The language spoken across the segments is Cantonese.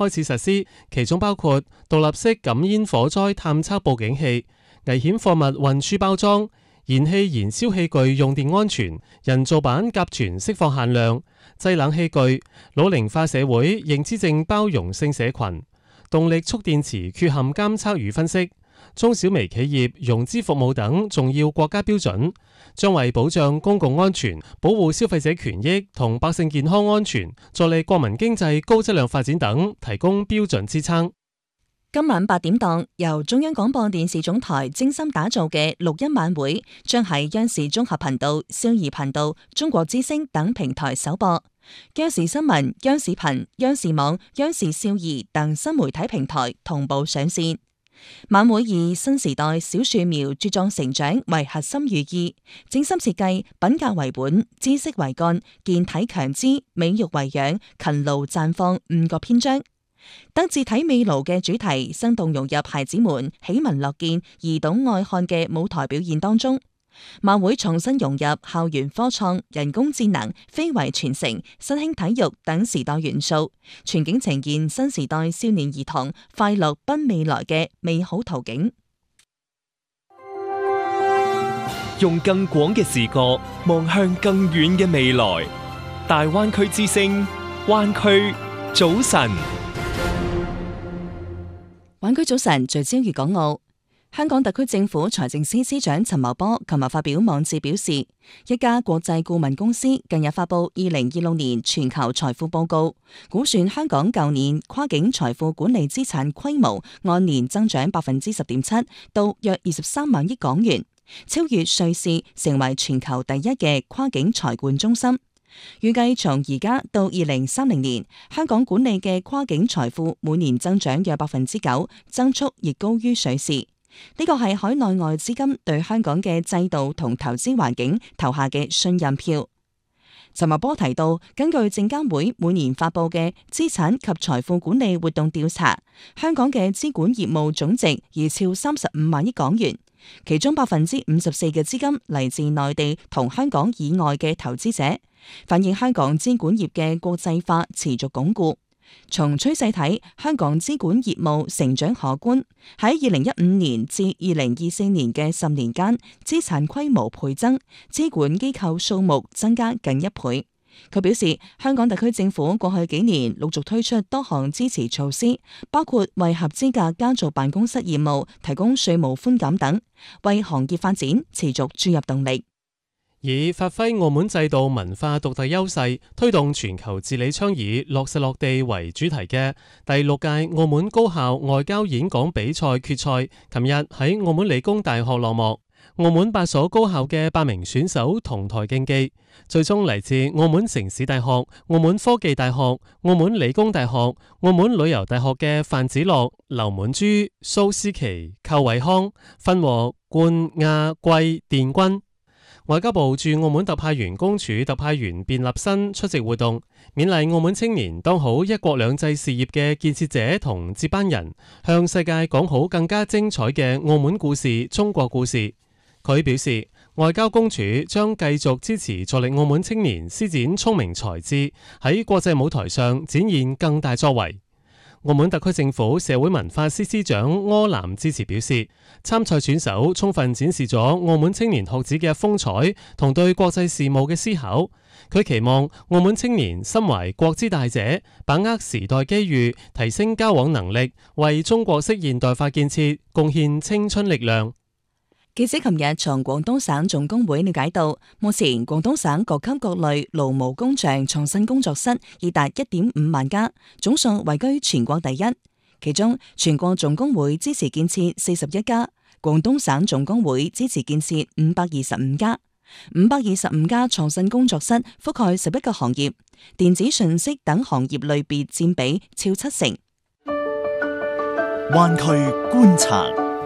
開始實施，其中包括獨立式感煙火災探測報警器、危險貨物運輸包裝、燃氣燃燒器具用電安全、人造版甲醛釋放限量、製冷器具、老齡化社會認知症包容性社群、動力蓄電池缺陷監測與分析、中小微企業融資服務等重要國家標準，將為保障公共安全、保護消費者權益同百姓健康安全，助力國民經濟高質量發展等提供標準支撐。 今晚8點檔由中央廣播電視總台精心打造嘅錄音晚會，將喺央視綜合頻道、少兒頻道、中國之聲等平台首播。央視新聞、央視頻、央視網、央視少兒等新媒體平台同步上線。晚會以新時代小樹苗茁壯成長為核心寓意，精心設計品格為本、知識為幹、健體強肢、美育為養、勤勞綻放5個篇章。德智體美勞嘅主題生動融入孩子們喜聞樂見、兒童愛看嘅舞台表現當中。晚會創新融入校園科創、人工智能、非遺傳承、新興體育等時代元素，全景呈現新時代少年兒童快樂奔未來嘅美好圖景。 用更廣嘅視角望向更遠嘅未來，大灣區之聲，灣區早晨。 灣區早晨聚焦粵港澳。香港特區政府財政司司長陳茂波琴日發表網誌表示，一家國際顧問公司近日發布2026年全球財富報告，估算香港舊年跨境財富管理資產規模按年增長10.7%到約23萬億港元，超越瑞士，成為全球第一嘅跨境財管中心。預計從而家到2030年，香港管理嘅跨境財富每年增長約9%，增速亦高於瑞士。呢個係海內外資金對香港嘅制度同投資環境投下嘅信任票。陳茂波提到，根據證監會每年發布嘅資產及財富管理活動調查，香港嘅資管業務總值已超35萬億港元，其中54%嘅資金嚟自內地同香港以外嘅投資者，反映香港資管業嘅國際化持續鞏固。從趨勢睇，香港資管業務成長可觀，喺2015年至2024年嘅10年間，資產規模倍增，資管機構數目增加近1倍。佢表示，香港特區政府過去幾年陸續推出多項支持措施，包括為合資格家族辦公室業務提供稅務寬減等，為行業發展持續注入動力。 以發揮澳門制度文化獨特優勢，推動全球治理倡議落實落地為主題嘅第6屆澳門高校外交演講比賽決賽，琴日喺澳門理工大學落幕。澳門8所高校嘅8名選手同台競技，最終嚟自澳門城市大學、澳門科技大學、澳門理工大學、澳門旅遊大學嘅范子樂、劉滿珠、蘇思琪、寇偉康分獲冠亞季殿軍。外交部駐澳門特派員公署特派員卞立新出席活動，勉勵澳門青年當好一國兩制事業嘅建設者同接班人，向世界講好更加精彩嘅澳門故事、中國故事。佢表示，外交公署將繼續支持助力澳門青年施展聰明才智，喺國際舞台上展現更大作為。澳門特區政府社會文化司司長柯南支持表示，參賽選手充分展示咗澳門青年學子嘅風采同對國際事務嘅思考。佢期望澳門青年心懷國之大者，把握時代機遇，提升交往能力，為中國式現代化建設貢獻青春力量。 記者琴日從廣東省總工會了解到，目前廣東省各級各類勞模工匠創新工作室已達 1.5 萬家，總數位居全國第一。其中全國總工會支持建設41家，廣東省總工會支持建設525家。525家創新工作室覆蓋11個行業，電子信息等行業類別佔比超70%。 灣區觀察。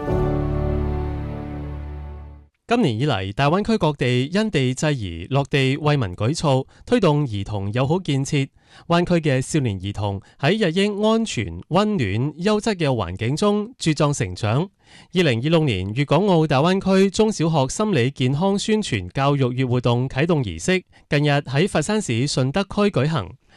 今年以嚟，大灣區各地因地制宜落地惠民舉措，推動兒童友好建設。灣區嘅少年兒童喺日益安全、溫暖、優質嘅環境中茁壯成長。2026年粵港澳大灣區中小學心理健康宣傳教育月活動啟動儀式，近日喺佛山市順德區舉行。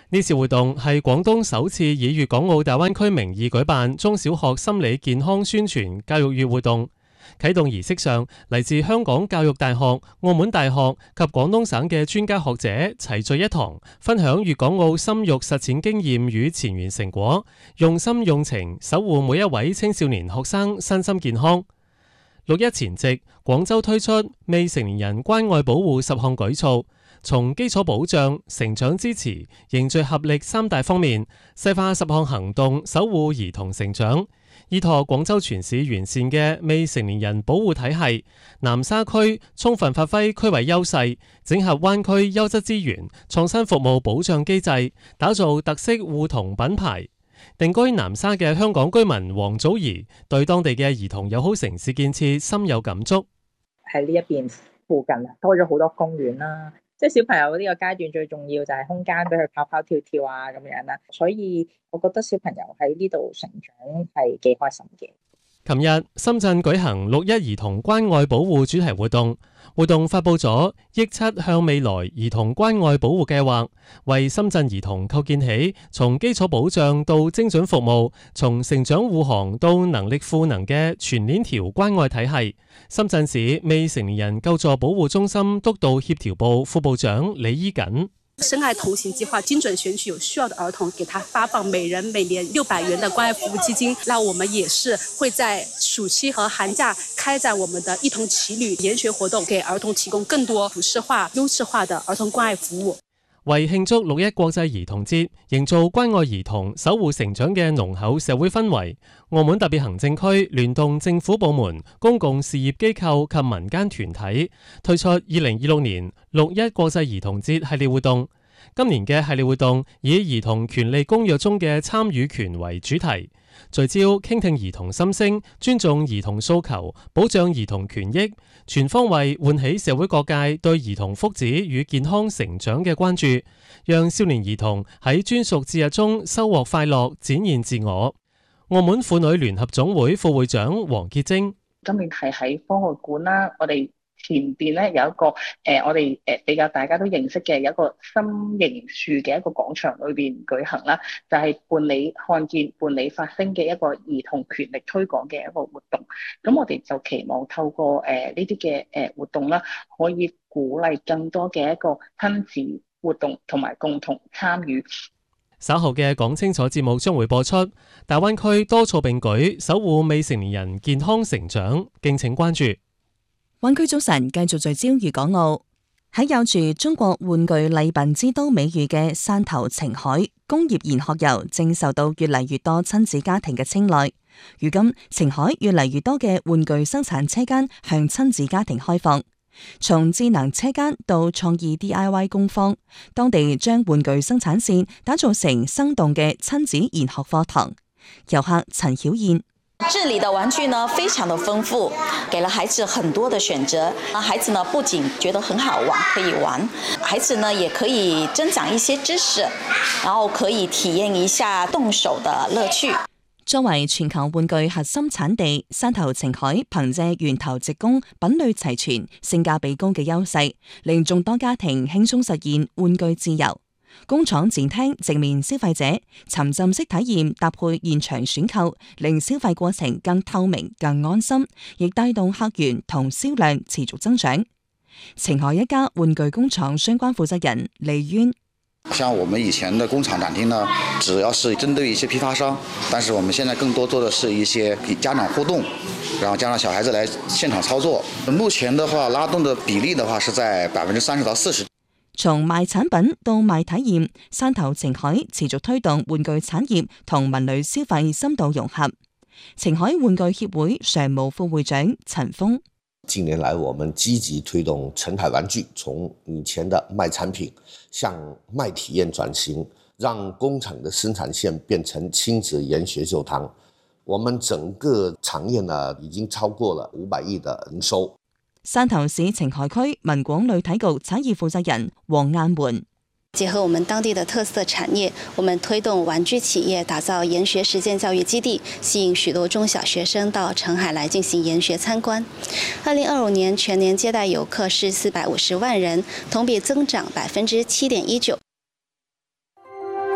呢次活動係廣東首次以粵港澳大灣區名義舉辦中小學心理健康宣傳教育月活動。啟動儀式上，嚟自香港教育大學、澳門大學及廣東省嘅專家學者齊聚一堂，分享粵港澳生育實踐經驗與前沿成果，用心用情守護每一位青少年學生身心健康。6·1前夕，廣州推出未成年人關愛保護10項舉措，從基礎保障、成長支持、凝聚合力3大方面，細化10項行動，守護兒童成長。依託廣州全市完善嘅未成年人保護體系，南沙區充分發揮區位優勢，整合灣區優質資源，創新服務保障機制，打造特色互同品牌。定居南沙嘅香港居民黃祖兒對當地嘅兒童友好城市建設深有感觸。 喺呢一邊附近多咗好多公園啦。即係小朋友呢個階段最重要就係空間俾佢跑跑跳跳啊咁樣啦，所以我覺得小朋友喺呢度成長係幾開心嘅。 琴日深圳舉行6·1兒童關愛保護主題活動，活動發佈咗憶7向未來兒童關愛保護計劃，為深圳兒童構建起從基礎保障到精準服務，從成長護航到能力賦能嘅全鏈條關愛體系。深圳市未成年人救助保護中心督導協調部副部長李依瑾。 深愛同行計劃精準選取有需要的兒童，給他發放每人每年600元的關愛服務基金。那我們也是會在暑期和寒假開展我們的一同騎旅研學活動，給兒童提供更多普適化、優質化的兒童關愛服務。 為慶祝6·1國際兒童節，營造關愛兒童、守護成長嘅濃厚社會氛圍，澳門特別行政區聯動政府部門、公共事業機構及民間團體，推出2026年6·1國際兒童節系列活動。今年嘅系列活動以兒童權利公約中嘅參與權為主題，聚焦傾聽兒童心聲，尊重兒童訴求，保障兒童權益，全方位喚起社會各界對兒童福祉與健康成長嘅關注，讓少年兒童喺專屬節日中收穫快樂，展現自我。澳門婦女聯合總會副會長黃潔貞： 今年係喺科學館啦，我哋前邊咧有一個我哋比較大家都認識嘅有一個心形樹嘅一個廣場裏邊舉行啦，就係伴你看見伴你發聲嘅一個兒童權力推廣嘅一個活動。咁我哋就期望透過呢啲嘅活動啦，可以鼓勵更多嘅一個親子活動同埋共同參與。 稍後嘅講清楚節目將會播出，大灣區多措並舉，守護未成年人健康成長，敬請關注。 灣區早晨繼續聚焦粵港澳，喺有住中國玩具禮品之都美譽嘅汕頭澄海工業研學遊，正受到越嚟越多親子家庭嘅青睞。如今澄海越嚟越多嘅玩具生產車間向親子家庭開放，從智能車間到創意 DIY 工坊，當地將玩具生產線打造成生動嘅親子研學課堂。遊客陳曉燕： 這裡的玩具呢非常的豐富，給了孩子很多的選擇。孩子呢不僅覺得很好玩，可以玩，孩子呢也可以增長一些知識，然後可以體驗一下動手的樂趣。 作為全球玩具核心產地，汕頭澄海憑借源頭直供、品類齊全、性價比高嘅優勢，令眾多家庭輕鬆實現玩具自由。工廠展廳直面消費者，沉浸式體驗搭配現場選購，令消費過程更透明、更安心，亦帶動客源同銷量持續增長。澄海一家玩具工廠相關負責人李淵： 像我們以前的工廠展廳呢，主要是針對一些批發商，但是我們現在更多做的是一些家長互動，然後加上小孩子來現場操作。目前的話，拉動的比例的話是在30%到40%。 從賣產品到賣體驗，汕頭澄海持續推動玩具產業同文旅消費深度融合。澄海玩具協會常務副會長陳峰： 近年來，我們積極推動澄海玩具從以前的賣產品向賣體驗轉型，讓工廠的生產線變成親子研學課堂。我們整個產業呢，已經超過了500億的營收。 汕頭市澄海區文廣旅體局產業負責人黃雁門： 結合我們當地的特色產業，我們推動玩具企業打造研學實踐教育基地，吸引許多中小學生到澄海來進行研學參觀。2025年全年接待遊客是450萬人，同比增長7.19%。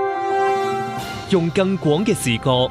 用更廣嘅視角